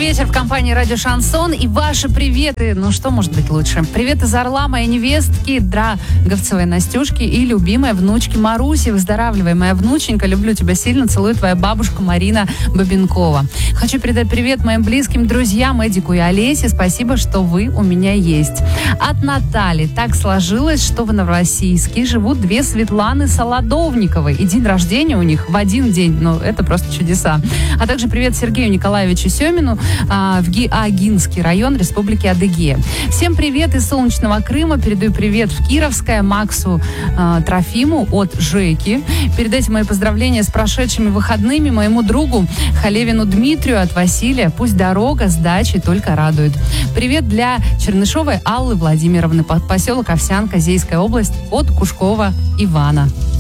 вечер в компании «Радио Шансон». И ваши приветы, ну что может быть лучше? Привет из Орла моей невестки Драговцевой Настюшки и любимой внучки Маруси. Выздоравливай, моя внученька. Люблю тебя сильно. Целую, твоя бабушка Марина Бабенкова. Хочу передать привет моим близким друзьям Эдику и Олесе. Спасибо, что вы у меня есть. От Натальи. Так сложилось, что в Новороссийске живут две Светланы Солодовниковой. И день рождения у них в один день. Ну, это просто чудеса. А также привет Сергею Николаевичу Семину в Гиагинский район Республики Адыгея. Всем привет из солнечного Крыма. Передаю привет в Кировское Максу Трофиму от Жеки. Передайте мои поздравления с прошедшими выходными моему другу Халевину Дмитрию от Василия. Пусть дорога с дачей только радует. Привет для Чернышовой Аллы Владимировны, поселок Овсянка, Зейская область, от Кушкова Ивана.